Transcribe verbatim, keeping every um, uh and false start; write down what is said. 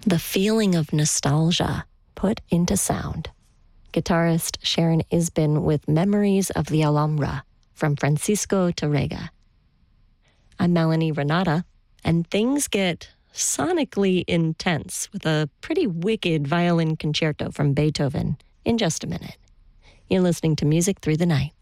The feeling of nostalgia put into sound. Guitarist Sharon Isbin with Memories of the Alhambra from Francisco Tárrega. I'm Melanie Renata, and things get sonically intense with a pretty wicked violin concerto from Beethoven in just a minute. You're listening to Music Through the Night.